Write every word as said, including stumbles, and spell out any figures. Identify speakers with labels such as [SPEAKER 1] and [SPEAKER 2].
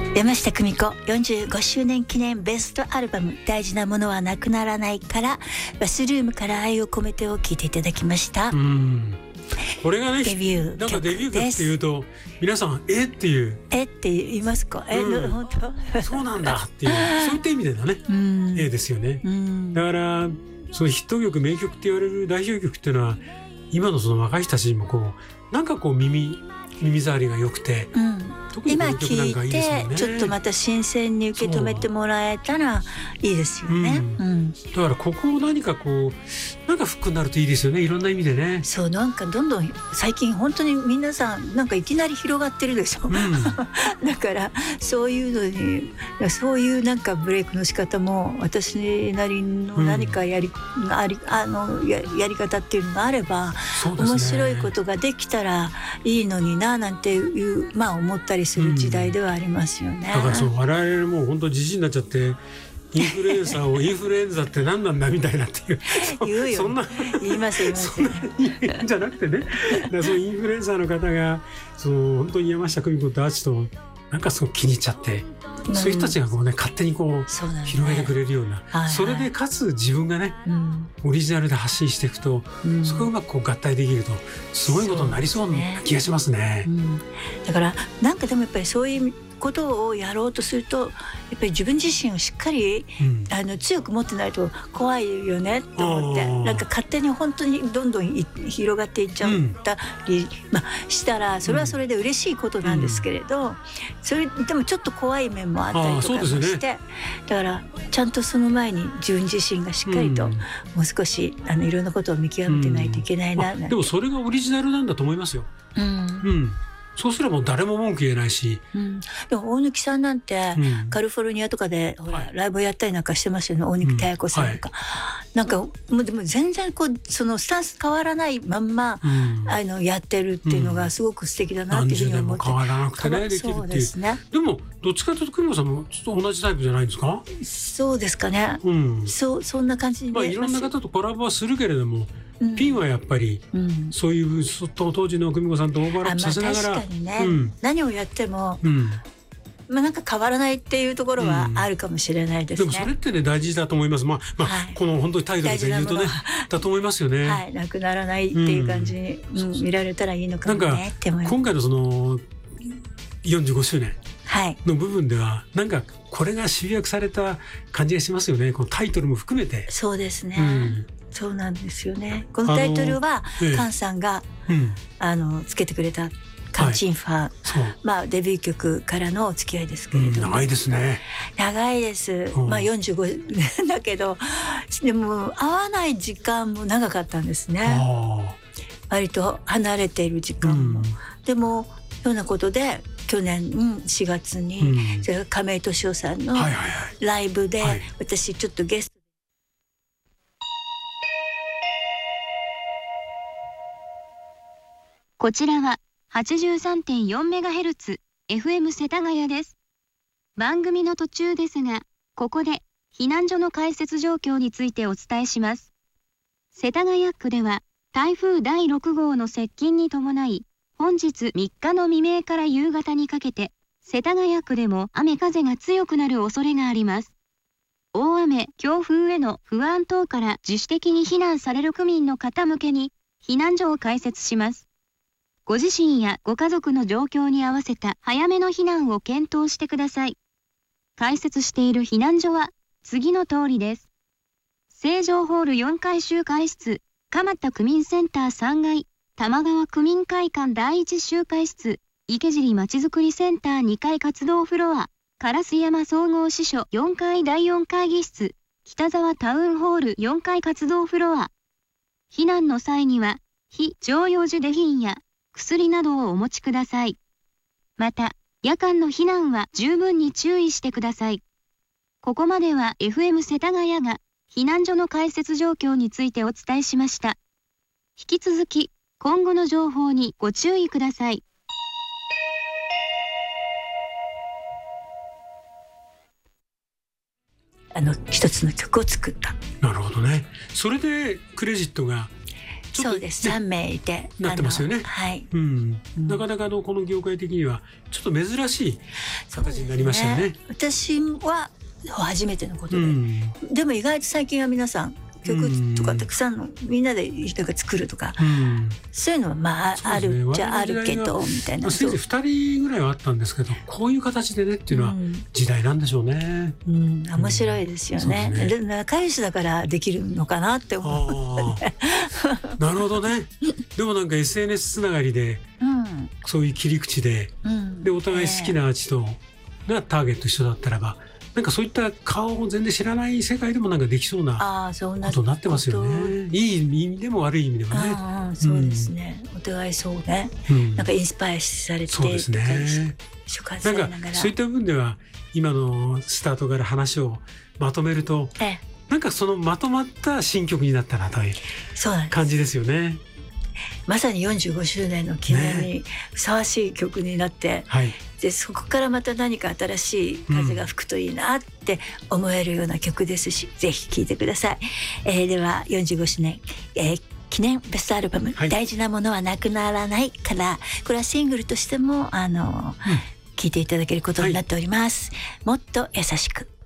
[SPEAKER 1] 山下久美子よんじゅうごしゅうねん記念ベストアルバム大事なものはなくならないからバスルームから愛を込めてを聴いていただきました。
[SPEAKER 2] うん、これがね
[SPEAKER 1] デビュー
[SPEAKER 2] なんかデビュー曲
[SPEAKER 1] 曲です
[SPEAKER 2] っていうと皆さんえっていう
[SPEAKER 1] えって言いますか、え、
[SPEAKER 2] うん
[SPEAKER 1] 本当
[SPEAKER 2] そうなんだっていうそういった意味でのね、
[SPEAKER 1] うん、
[SPEAKER 2] えですよね。
[SPEAKER 1] うん、
[SPEAKER 2] だからそのヒット曲名曲って言われる代表曲っていうのは今のその若い人たちにもこうなんかこう耳耳障りが良くて、
[SPEAKER 1] うん、
[SPEAKER 2] 特にこの曲なんかいいですよね。
[SPEAKER 1] 今聞いてちょっとまた新鮮に受け止めてもらえたらいいですよね。
[SPEAKER 2] う、
[SPEAKER 1] うんん、
[SPEAKER 2] だからここを何かこうなんかフックになるといいですよね。いろんな意味でね。
[SPEAKER 1] そうなんかどんどん最近本当に皆さんなんかいきなり広がってるでしょ、
[SPEAKER 2] うん、
[SPEAKER 1] だからそういうのにそういうなんかブレイクの仕方も私なりの何かやり、うん、ありあの や, やり方っていうのがあれば、
[SPEAKER 2] そうですね、
[SPEAKER 1] 面白いことができたらいいのにななんていうまあ思ったりする時代ではありますよね。
[SPEAKER 2] うん、だからそう我々もう本当じじいになっちゃってインフルエンサーをインフルエンザって何なんだみたいなっていう
[SPEAKER 1] 言うよ、ね、
[SPEAKER 2] そんな
[SPEAKER 1] 言います言います
[SPEAKER 2] そんなにじゃなくてね、だからそのインフルエンサーの方がその本当に山下久美子とアーチとなんかすごく気に入っちゃって、うん、そういう人たちがこう、ね、勝手にこう、ね、広げてくれるような、はいはい、それでかつ自分がね、うん、オリジナルで発信していくと、うん、そこがうまくこう合体できるとすごいことになりそうな気がしますね。
[SPEAKER 1] うん、だからなんかでもやっぱりそういうことをやろうとするとやっぱり自分自身をしっかり、うん、あの強く持ってないと怖いよねと思ってなんか勝手に本当にどんどん広がっていっちゃったり、うんまあ、したらそれはそれで嬉しいことなんですけれど、うん、それでもちょっと怖い面もあったりとかもして、ね、だからちゃんとその前に自分自身がしっかりと、うん、もう少しあのいろんなことを見極めてないといけないな、うん、
[SPEAKER 2] でもそれがオリジナルなんだと思いますよ。うん、うんそうすれば誰も文句言えないし、
[SPEAKER 1] うん、でも大貫さんなんて、うん、カリフォルニアとかでほら、はい、ライブやったりなんかしてますよね。大貫妙子さんとか、うんはい、なんかもうでも全然こうそのスタンス変わらないまんま、うん、あのやってるっていうのがすごく素敵だなっていうふうに思って、
[SPEAKER 2] うん、何十年も変わらなくてねできるっていう。そうですね。でもどっちかというと久美子さんもちょっと同じタイプじゃないんですか？
[SPEAKER 1] そうですかね、うん、そ, そんな感じで、
[SPEAKER 2] まあ、いろんな方とコラボはするけれどもうん、ピンはやっぱり、うん、そういう当時の久美子さんとオーバーラップさせながら、まあ、確かにね、うん、何をやっても、うんまあ、なんか変わらないっていうところはあるかもしれないですね、うん、でもそれってね大事だと思います。まあまあはい、この本当にタイトルで言うとねだと思いますよね。
[SPEAKER 1] はい、なくならないっていう感じに、うんうん、見られたらいいのかもねって思います。
[SPEAKER 2] 今回のそのよんじゅうごしゅうねんの部分では、はい、なんかこれが集約された感じがしますよね。このタイトルも含めて。
[SPEAKER 1] そうですね、うんそうなんですよね。このタイトルはカンさんが、ええうん、あのつけてくれたカンチンファ、はいまあ、デビュー曲からのお付き合いですけれども、うん、
[SPEAKER 2] 長いですね。
[SPEAKER 1] 長いです、うん、まあよんじゅうごだけどでも会わない時間も長かったんですね。割と離れている時間も、うん、でもようなことで去年しがつに、うん、それから亀井俊夫さんのライブで、はいはいはい、私ちょっとゲスト
[SPEAKER 3] こちらは はちじゅうさんてんよんメガヘルツ エフエム 世田谷です。番組の途中ですが、ここで避難所の開設状況についてお伝えします。世田谷区では台風だいろくごうの接近に伴い、本日みっかの未明から夕方にかけて、世田谷区でも雨風が強くなる恐れがあります。大雨、強風への不安等から自主的に避難される区民の方向けに避難所を開設します。ご自身やご家族の状況に合わせた早めの避難を検討してください。開設している避難所は次の通りです。成城ホールよんかい集会室、蒲田区民センターさんがい、玉川区民会館だいいち集会室、池尻まちづくりセンターにかい活動フロア、烏山総合支所よんかいだいよん会議室、北沢タウンホールよんかい活動フロア。避難の際には、非常用受出品や薬などをお持ちください。また、夜間の避難は十分に注意してください。ここまでは エフエム 世田谷が避難所の開設状況についてお伝えしました。引き続き、今後の情報にご注意ください。
[SPEAKER 1] あの一つの曲を作った。
[SPEAKER 2] なるほどね。それでクレジットがちょっと、ね、
[SPEAKER 1] そうですさんめいいて
[SPEAKER 2] なってますよね。
[SPEAKER 1] はい、
[SPEAKER 2] うん、
[SPEAKER 1] うん、
[SPEAKER 2] なかなかのこの業界的にはちょっと珍しい形になりましたよね。
[SPEAKER 1] 私は初めてのことで、うん、でも意外と最近は皆さん曲とかたくさんのみんなでなんか作るとか、うん、そういうのはまあ、ね、あるじゃあるけどみたいな、
[SPEAKER 2] せいぜいふたりぐらいはあったんですけど、こういう形でねっていうのは時代なんでしょうね。
[SPEAKER 1] うん、うん、面白いですよね。うん、で仲良しだからできるのかなって思う。
[SPEAKER 2] なるほどね。でもなんか エスエヌエス つながりで、うん、そういう切り口で、うん、でお互い好きなアーティストがターゲット一緒だったらば、なんかそういった顔を全然知らない世界でもなんかできそうなことになってますよね。いい意味でも悪い意味でもね。
[SPEAKER 1] あそうですね、うん、お互いそうね、うん、なんかインスパイアされて
[SPEAKER 2] そうですね。なんかそういった部分では今のスタートから話をまとめると、ええ、なんかそのまとまった新曲になったなという感じですよね。
[SPEAKER 1] まさによんじゅうごしゅうねんの記念にふさわしい曲になって、ね、はい、でそこからまた何か新しい風が吹くといいなって思えるような曲ですし、うん、ぜひ聴いてください。えー、ではよんじゅうごしゅうねん、えー、記念ベストアルバム、はい、大事なものはなくならないから、これはシングルとしてもあの、うん、聴いていただけることになっております。はい、もっと優しく。